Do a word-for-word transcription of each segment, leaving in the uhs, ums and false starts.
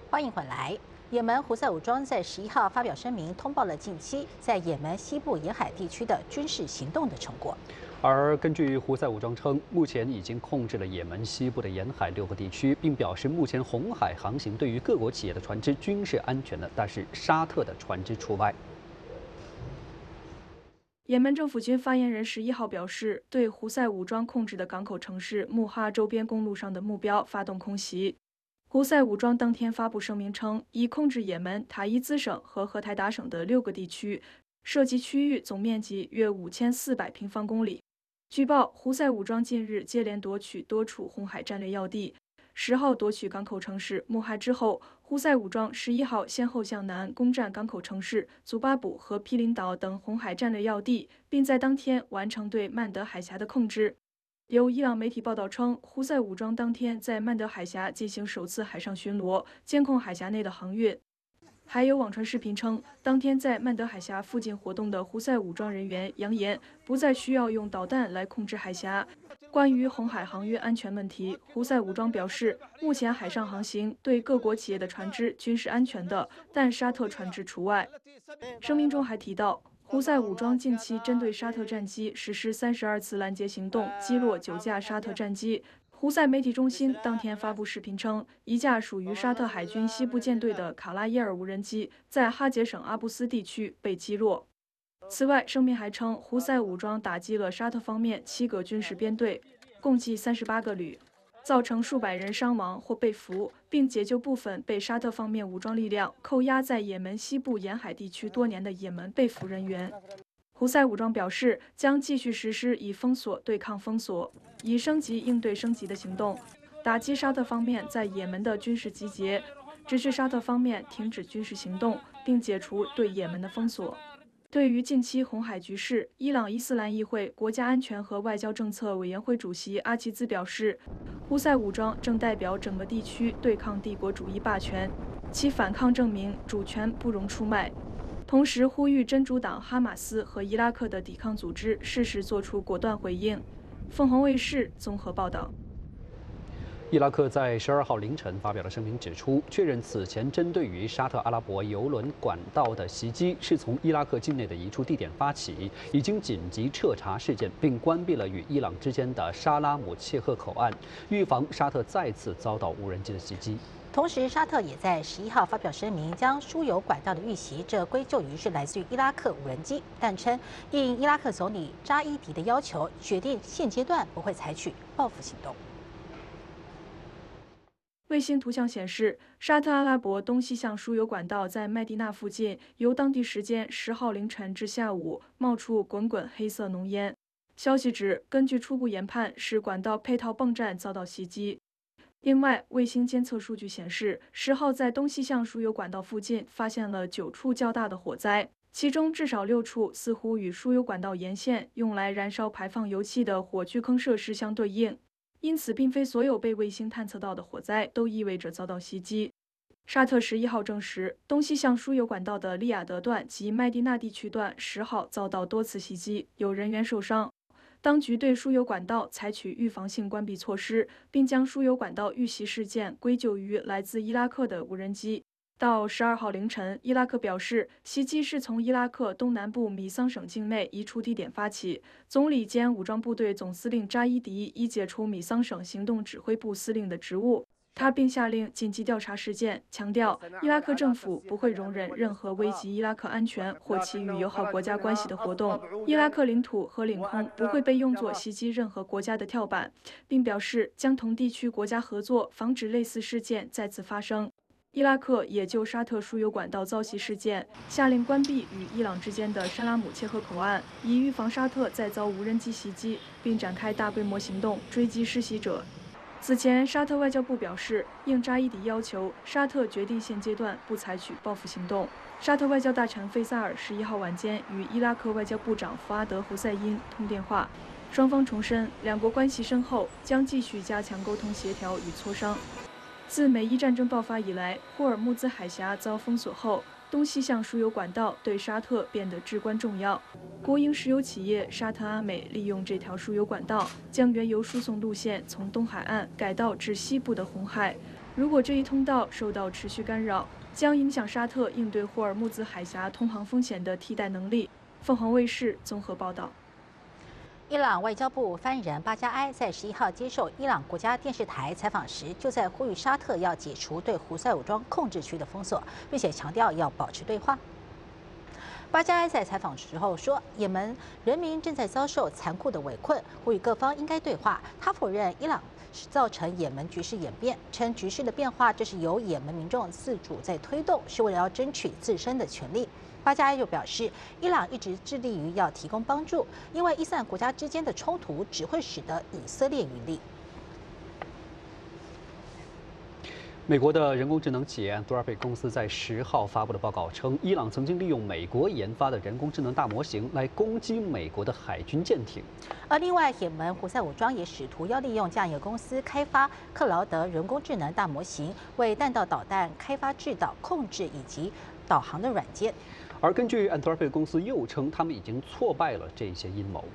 欢迎回来。也门胡塞武装在十一号发表声明，通报了近期在也门西部沿海地区的军事行动的成果。 而根据胡塞武装称，目前已经控制了也门西部的沿海六个地区，并表示目前红海航行对于各国企业的船只均是安全的，但是沙特的船只除外。 也门政府军发言人十一号表示，对胡塞武装控制的港口城市穆哈周边公路上的目标发动空袭。胡塞武装当天发布声明称，已控制也门塔伊兹省和荷台达省的六个地区，涉及区域总面积约五千四百平方公里。据报，胡塞武装近日接连夺取多处红海战略要地。十号夺取港口城市穆哈之后，胡塞武装十一号先后向南攻占港口城市祖巴卜和毗邻岛等红海战略要地，并在当天完成对曼德海峡的控制。有伊朗媒体报道称，胡塞武装当天在曼德海峡进行首次海上巡逻，监控海峡内的航运。还有网传视频称，当天在曼德海峡附近活动的胡塞武装人员扬言，不再需要用导弹来控制海峡。关于红海航运安全问题，胡塞武装表示，目前海上航行对各国企业的船只均是安全的，但沙特船只除外。声明中还提到，胡塞武装近期针对沙特战机实施三十二次拦截行动，击落九架沙特战机。胡塞媒体中心当天发布视频称，一架属于沙特海军西部舰队的卡拉耶尔无人机在哈杰省阿布斯地区被击落。此外，声明还称，胡塞武装打击了沙特方面七个军事编队，共计三十八个旅，造成数百人伤亡或被俘，并解救部分被沙特方面武装力量扣押在也门西部沿海地区多年的也门被俘人员。胡塞武装表示，将继续实施以封锁对抗封锁、以升级应对升级的行动，打击沙特方面在也门的军事集结，支持沙特方面停止军事行动，并解除对也门的封锁。对于近期红海局势，伊朗伊斯兰议会国家安全和外交政策委员会主席阿齐兹表示，胡塞武装正代表整个地区对抗帝国主义霸权，其反抗证明主权不容出卖。同时呼吁真主党哈马斯和伊拉克的抵抗组织适时做出果断回应。凤凰卫视综合报道。 伊拉克在十二号凌晨发表了声明，指出确认此前针对于沙特阿拉伯油轮管道的袭击是从伊拉克境内的一处地点发起，已经紧急彻查事件，并关闭了与伊朗之间的沙拉姆切赫口岸，预防沙特再次遭到无人机的袭击。 同时，沙特也在十一号发表声明，将输油管道的遇袭这归咎于是来自于伊拉克无人机，但称应伊拉克总理扎伊迪的要求，决定现阶段不会采取报复行动。 卫星图像显示，沙特阿拉伯东西向输油管道在麦地那附近，由当地时间十号凌晨至下午冒出滚滚黑色浓烟。消息指，根据初步研判，是管道配套泵站遭到袭击。另外，卫星监测数据显示，十号在东西向输油管道附近发现了九处较大的火灾，其中至少六处似乎与输油管道沿线用来燃烧排放油气的火炬坑设施相对应。因此，并非所有被卫星探测到的火灾都意味着遭到袭击。沙特十一号证实，东西向输油管道的利雅得段及麦地那地区段十号遭到多次袭击，有人员受伤。当局对输油管道采取预防性关闭措施，并将输油管道遇袭事件归咎于来自伊拉克的无人机。到十二号凌晨，伊拉克表示，袭击是从伊拉克东南部米桑省境内一处地点发起。总理兼武装部队总司令扎伊迪已解除米桑省行动指挥部司令的职务，他并下令紧急调查事件，强调伊拉克政府不会容忍任何危及伊拉克安全或其与友好国家关系的活动。伊拉克领土和领空不会被用作袭击任何国家的跳板，并表示将同地区国家合作，防止类似事件再次发生。伊拉克也就沙特输油管道遭袭事件，下令关闭与伊朗之间的沙拉姆切赫口岸，以预防沙特再遭无人机袭击，并展开大规模行动追击施袭者。此前，沙特外交部表示，应扎伊迪要求，沙特决定现阶段不采取报复行动。沙特外交大臣费萨尔十一号晚间与伊拉克外交部长福阿德·胡塞因通电话，双方重申两国关系深厚，将继续加强沟通协调与磋商。自美伊战争爆发以来，霍尔木兹海峡遭封锁后，东西向输油管道对沙特变得至关重要。国营石油企业沙特阿美利用这条输油管道，将原油输送路线从东海岸改道至西部的红海。 如果这一通道受到持续干扰，将影响沙特应对霍尔木兹海峡通航风险的替代能力。凤凰卫视综合报道。 伊朗外交部发言人巴加埃在十一号接受伊朗国家电视台采访时，就在呼吁沙特要解除对胡塞武装控制区的封锁，并且强调要保持对话。巴加埃在采访时候说，也门人民正在遭受残酷的围困，呼吁各方应该对话。他否认伊朗是造成也门局势演变，称局势的变化这是由也门民众自主在推动，是为了要争取自身的权利。巴加埃又表示，伊朗一直致力于要提供帮助，因为伊斯兰国家之间的冲突只会使得以色列渔利。 美国的人工智能企业 Anthropic 公司在十号发布的报告称，伊朗曾经利用美国研发的人工智能大模型来攻击美国的海军舰艇。 而另外，也门胡塞武装也试图要利用这样一个公司开发克劳德人工智能大模型，为弹道导弹开发制导、控制以及导航的软件。 而根据 Anthropic 公司又称，他们已经挫败了这些阴谋。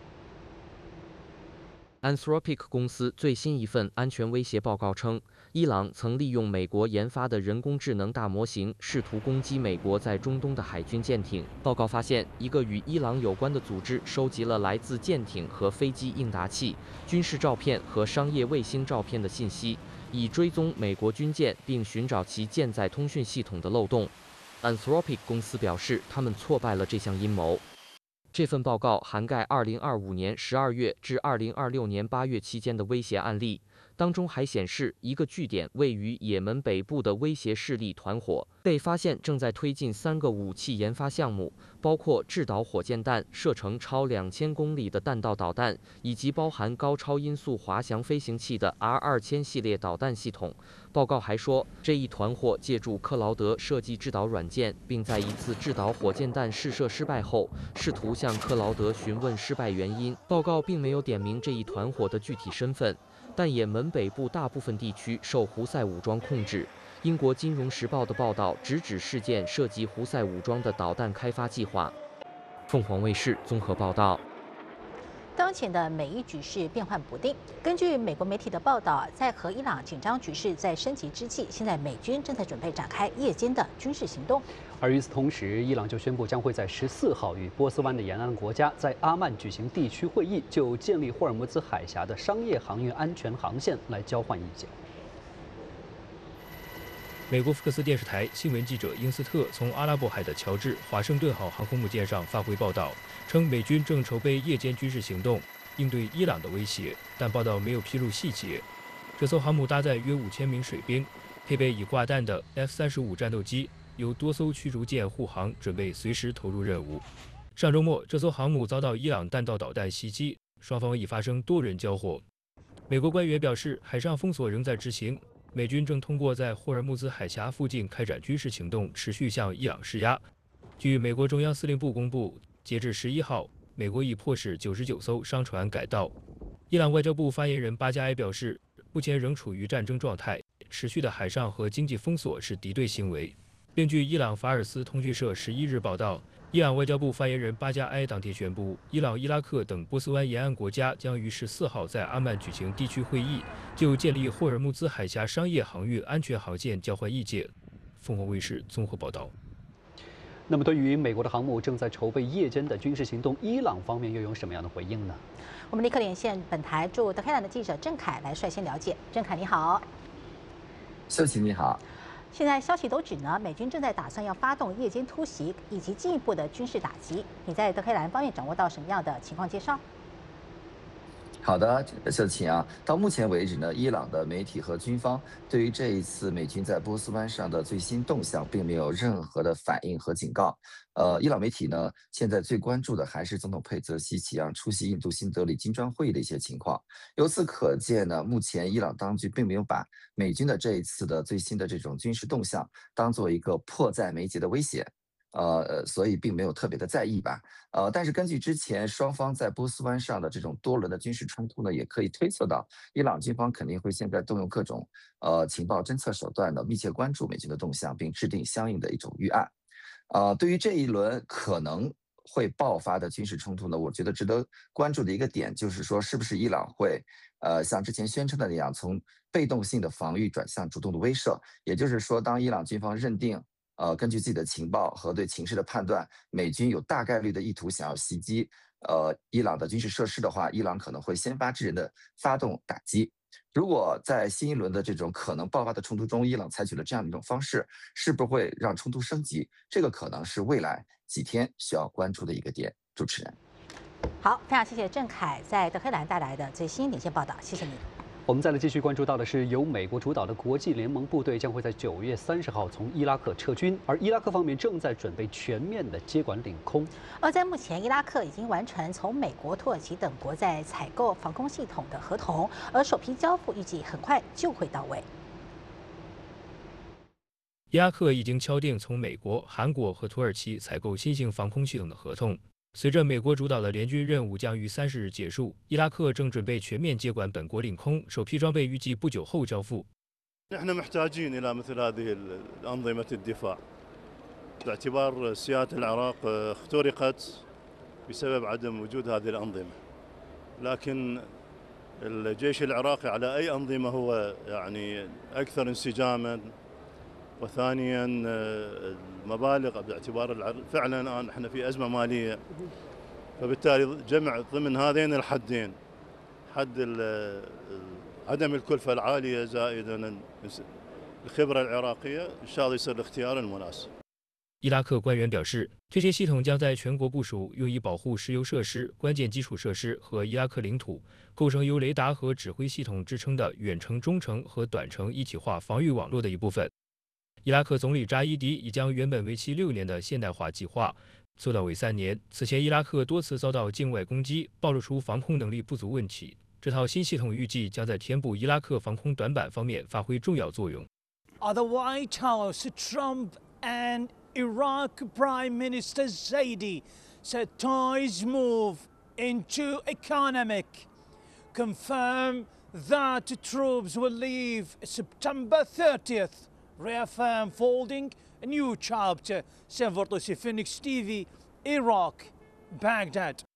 Anthropic 公司最新一份安全威胁报告称，伊朗曾利用美国研发的人工智能大模型，试图攻击美国在中东的海军舰艇。报告发现，一个与伊朗有关的组织收集了来自舰艇和飞机应答器、军事照片和商业卫星照片的信息，以追踪美国军舰并寻找其舰载通讯系统的漏洞。Anthropic 公司表示，他们挫败了这项阴谋。这份报告涵盖二零二五年十二月至二零二六年八月期间的威胁案例，当中还显示一个据点位于也门北部的威胁势力团伙被发现正在推进三个武器研发项目，包括制导火箭弹、射程超两千公里的弹道导弹，以及包含高超音速滑翔飞行器的 R 二千系列导弹系统。报告还说，这一团伙借助克劳德设计制导软件，并在一次制导火箭弹试射失败后，试图向克劳德询问失败原因。报告并没有点明这一团伙的具体身份，但也门北部大部分地区受胡塞武装控制。英国《金融时报》的报道直指事件涉及胡塞武装的导弹开发计划。凤凰卫视综合报道。 当前的美伊局势变幻不定。根据美国媒体的报道，在和伊朗紧张局势在升级之际，现在美军正在准备展开夜间的军事行动。 而与此同时，伊朗就宣布将会在十四号与波斯湾的沿岸国家在阿曼举行地区会议，就建立霍尔木兹海峡的商业航运安全航线来交换意见。 美国福克斯电视台新闻记者英斯特从阿拉伯海的乔治华盛顿号航空母舰上发回报道，称美军正筹备夜间军事行动，应对伊朗的威胁，但报道没有披露细节。这艘航母搭载约五千名水兵，配备已挂弹的 F 三十五战斗机，由多艘驱逐舰护航，准备随时投入任务。上周末，这艘航母遭到伊朗弹道导弹袭击，双方已发生多人交火。美国官员表示，海上封锁仍在执行。美军正通过在霍尔木兹海峡附近开展军事行动，持续向伊朗施压。据美国中央司令部公布，截至十一号，美国已迫使九十九艘商船改道。伊朗外交部发言人巴加埃表示，目前仍处于战争状态，持续的海上和经济封锁是敌对行为。另据伊朗法尔斯通讯社十一日报道，伊朗外交部发言人巴加埃当天宣布，伊朗、伊拉克等波斯湾沿岸国家将于十四号在阿曼举行地区会议，就建立霍尔木兹海峡商业航运安全航线交换意见。凤凰卫视综合报道。 那么，对于美国的航母正在筹备夜间的军事行动，伊朗方面又有什么样的回应呢？ 我们立刻连线本台驻德黑兰的记者郑凯来率先了解。郑凯，你好。 秀琴，你好。 现在消息都指呢，美军正在打算要发动夜间突袭以及进一步的军事打击。你在德黑兰方面掌握到什么样的情况介绍？ 好的，秀琴啊，到目前为止呢，伊朗的媒体和军方对于这一次美军在波斯湾上的最新动向，并没有任何的反应和警告。呃，伊朗媒体呢，现在最关注的还是总统佩泽西奇扬出席印度新德里金砖会议的一些情况。由此可见呢，目前伊朗当局并没有把美军的这一次的最新的这种军事动向当做一个迫在眉睫的威胁。呃，所以并没有特别的在意吧。呃，但是根据之前双方在波斯湾上的这种多轮的军事冲突呢，也可以推测到，伊朗军方肯定会现在动用各种呃情报侦测手段呢，密切关注美军的动向，并制定相应的一种预案。呃，对于这一轮可能会爆发的军事冲突呢，我觉得值得关注的一个点就是说，是不是伊朗会呃像之前宣称的那样，从被动性的防御转向主动的威慑？也就是说，当伊朗军方认定呃根据自己的情报和对情势的判断，美军有大概率的意图想要袭击呃伊朗的军事设施的话，伊朗可能会先发制人的发动打击。如果在新一轮的这种可能爆发的冲突中，伊朗采取了这样的一种方式，是不是会让冲突升级？这个可能是未来几天需要关注的一个点。主持人， 好，非常谢谢郑凯在德黑兰带来的最新领先报道，谢谢你。 我们再来继续关注到的是，由美国主导的国际联盟部队将会在九月三十号从伊拉克撤军，而伊拉克方面正在准备全面的接管领空。 而在目前，伊拉克已经完成从美国、土耳其等国在采购防空系统的合同，而首批交付预计很快就会到位。 伊拉克已经敲定从美国、韩国和土耳其采购新型防空系统的合同。随着美国主导的联军任务将于三十日结束，伊拉克正准备全面接管本国领空，首批装备预计不久后交付。 نحن محتاجين إلى مثل هذه الأنظمة الدفاع باعتبار سيادة العراق اخترقت بسبب عدم وجود هذه الأنظمة، لكن الجيش العراقي على أي أنظمة هو يعني أكثر انسجاما، وثانيا المبالغ باعتبار فعلا الآن احنا في أزمة مالية، فبالتالي جمع ضمن هذين الحدين حد عدم الكلفة العالية زائدا الخبرة العراقية إن شاء الله يصير الاختيار المناسب。 伊拉克官员表示，这些系统将在全国部署，用以保护石油设施、关键基础设施和伊拉克领土，构成由雷达和指挥系统支撑的远程、中程和短程一体化防御网络的一部分。伊拉克总理扎伊迪已将原本为期六年的现代化计划缩到为三年。此前，伊拉克多次遭到境外攻击，暴露出防空能力不足问题。这套新系统预计将在填补伊拉克防空短板方面发挥重要作用。 The White House, Trump and Iraq Prime Minister Zaidi said ties move into economic, confirm that troops will leave September thirtieth, reaffirm folding a new chapter. Sen Vortosi, Phoenix T V, Iraq, Baghdad.